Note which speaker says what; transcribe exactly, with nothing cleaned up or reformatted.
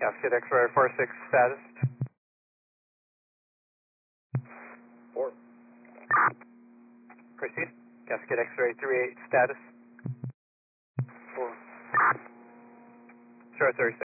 Speaker 1: Cascade X-ray four six status.
Speaker 2: Four.
Speaker 1: Proceed. Cascade X-ray three eight status.
Speaker 2: Four.
Speaker 1: Short thirty-six.